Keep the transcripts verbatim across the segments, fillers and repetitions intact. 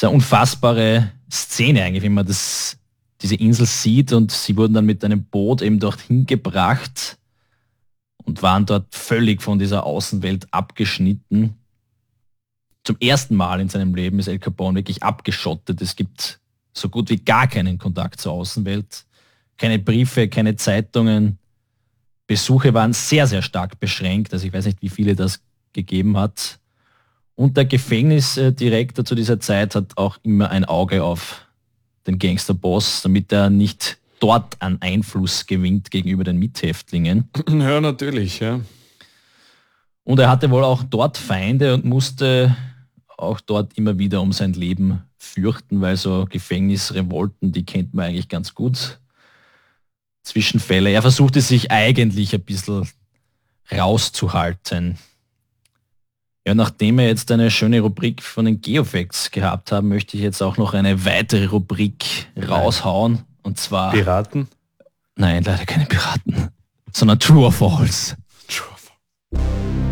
ist eine unfassbare Szene eigentlich, wenn man das, diese Insel sieht, und sie wurden dann mit einem Boot eben dorthin gebracht und waren dort völlig von dieser Außenwelt abgeschnitten. Zum ersten Mal in seinem Leben ist Al Capone wirklich abgeschottet. Es gibt so gut wie gar keinen Kontakt zur Außenwelt. Keine Briefe, keine Zeitungen. Besuche waren sehr, sehr stark beschränkt. Also ich weiß nicht, wie viele das gegeben hat. Und der Gefängnisdirektor zu dieser Zeit hat auch immer ein Auge auf den Gangsterboss, damit er nicht dort an Einfluss gewinnt gegenüber den Mithäftlingen. Ja, natürlich, ja. Und er hatte wohl auch dort Feinde und musste auch dort immer wieder um sein Leben fürchten, weil so Gefängnisrevolten, die kennt man eigentlich ganz gut. Zwischenfälle. Er versuchte sich eigentlich ein bisschen rauszuhalten. Ja, nachdem wir jetzt eine schöne Rubrik von den Geofacts gehabt haben, möchte ich jetzt auch noch eine weitere Rubrik raushauen. Nein. Und zwar... Piraten? Nein, leider keine Piraten. Sondern True or False. True or False.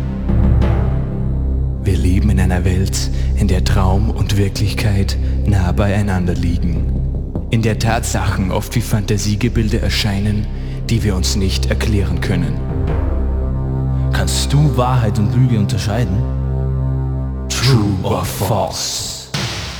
Wir leben in einer Welt, in der Traum und Wirklichkeit nah beieinander liegen. In der Tatsachen oft wie Fantasiegebilde erscheinen, die wir uns nicht erklären können. Kannst du Wahrheit und Lüge unterscheiden? True or false?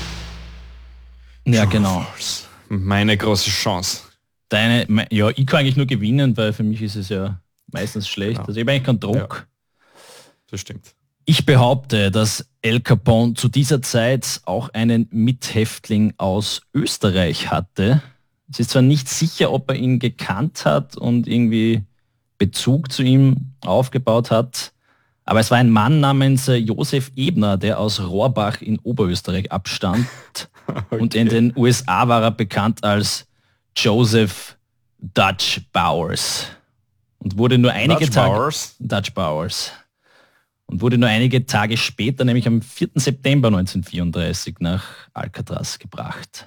Ja, True genau. False. Meine große Chance. Deine, ja, ich kann eigentlich nur gewinnen, weil für mich ist es ja meistens schlecht. Ja. Also ich habe eigentlich keinen Druck. Ja, das stimmt. Ich behaupte, dass Al Capone zu dieser Zeit auch einen Mithäftling aus Österreich hatte. Es ist zwar nicht sicher, ob er ihn gekannt hat und irgendwie Bezug zu ihm aufgebaut hat, aber es war ein Mann namens Josef Ebner, der aus Rohrbach in Oberösterreich abstammt. Okay. Und in den U S A war er bekannt als Joseph Dutch Bowers und wurde nur einige Dutch Tage Bowers? Dutch Bowers und wurde nur einige Tage später, nämlich am vierten September neunzehnhundertvierunddreißig, nach Alcatraz gebracht.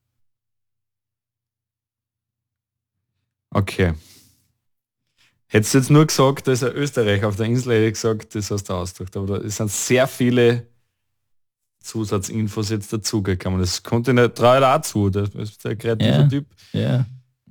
Okay. Hättest du jetzt nur gesagt, dass er Österreich auf der Insel, hätte ich gesagt, das hast du ausgedrückt. Aber da sind sehr viele Zusatzinfos jetzt dazugekommen. Das konnte nicht, traue auch zu. Das ist der kreative Ja, Typ. ja.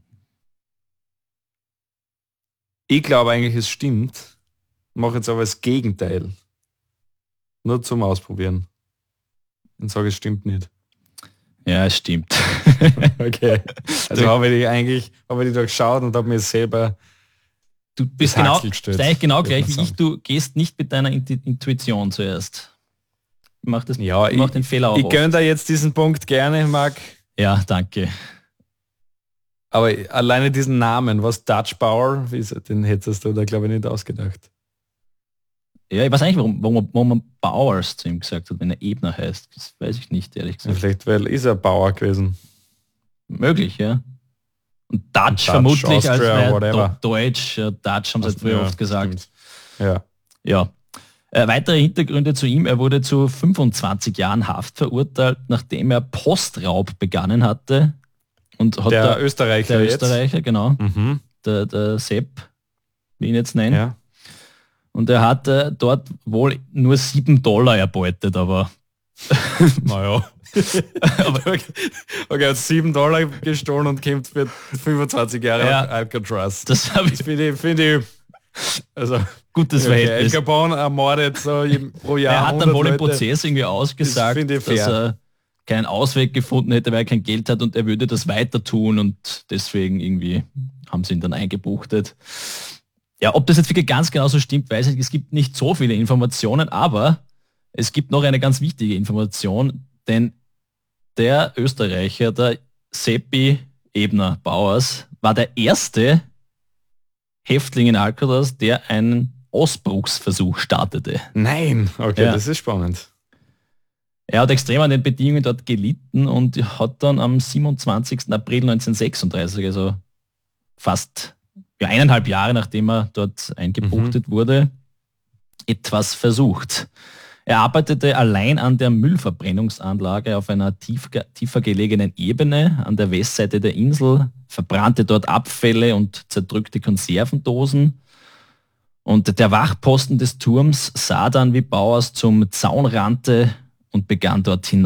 Ich glaube eigentlich, es stimmt. Mache jetzt aber das Gegenteil. Nur zum Ausprobieren. Und sage, es stimmt nicht. Ja, es stimmt. Okay. Also habe ich eigentlich, habe ich da geschaut und habe mir selber Du bist, das genau, Haxel bist gestellt, eigentlich genau würde gleich man wie sagen. ich. Du gehst nicht mit deiner Intu- Intuition zuerst. Ich mach, das, Ja, ich mach ich, den Fehler auch ich oft. gönne da jetzt diesen Punkt gerne, Marc. Ja, danke. Aber alleine diesen Namen, was Dutch Bauer, den hättest du da glaube ich nicht ausgedacht. Ja, ich weiß eigentlich, warum, warum, warum man Bowers zu ihm gesagt hat, wenn er Ebner heißt. Das weiß ich nicht, ehrlich Ja, gesagt. vielleicht, weil ist er Bauer gewesen. Möglich, ja. Und Dutch, Dutch, vermutlich als Austria, wäre whatever. Do- Deutsch. Ja, Dutch haben sie halt früher Ja, oft gesagt. stimmt. Ja. Ja. Äh, weitere Hintergründe zu ihm. Er wurde zu fünfundzwanzig Jahren Haft verurteilt, nachdem er Postraub begangen hatte. Und hat Der da- Österreicher der jetzt. Österreicher, genau. Mhm. Der, der Sepp, wie ich ihn jetzt nenne. Ja. Und er hatte dort wohl nur sieben Dollar erbeutet, aber Naja. Aber okay, er hat sieben Dollar gestohlen und kämpft für fünfundzwanzig Jahre Ja. auf Alcatraz. das habe ich Das finde ich, finde ich, also gutes okay, Al Verhältnis. Capone ermordet so im- pro Jahr Er hat dann wohl im hundert Leute. Prozess irgendwie ausgesagt, finde ich dass fair. er keinen Ausweg gefunden hätte, weil er kein Geld hat und er würde das weiter tun und deswegen irgendwie haben sie ihn dann eingebuchtet. Ja, ob das jetzt wirklich ganz genau so stimmt, weiß ich nicht. Es gibt nicht so viele Informationen, aber es gibt noch eine ganz wichtige Information, denn der Österreicher, der Seppi Ebner Bauers, war der erste Häftling in Alcatraz, der einen Ausbruchsversuch startete. Nein, okay, Ja. das ist spannend. Er hat extrem an den Bedingungen dort gelitten und hat dann am siebenundzwanzigsten April neunzehnhundertsechsunddreißig, also fast ja, eineinhalb Jahre nachdem er dort eingebuchtet wurde, etwas versucht. Er arbeitete allein an der Müllverbrennungsanlage auf einer tief, tiefer gelegenen Ebene an der Westseite der Insel, verbrannte dort Abfälle und zerdrückte Konservendosen. Und der Wachposten des Turms sah dann, wie Bauers zum Zaun rannte und begann dort hinaus